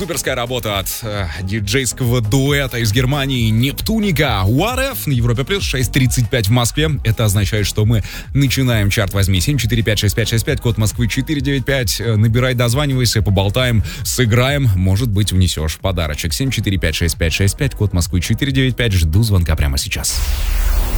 суперская работа от диджейского дуэта из Германии Нептуника. What If на Европе Плюс, 6:35 в Москве. Это означает, что мы начинаем чарт. Возьми 7456565, код Москвы 495. Набирай, дозванивайся, поболтаем, сыграем. Может быть, внесешь подарочек. 7456565, код Москвы 495. Жду звонка прямо сейчас.